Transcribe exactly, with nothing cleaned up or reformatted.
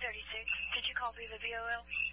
thirty-six. Did you copy the V O L?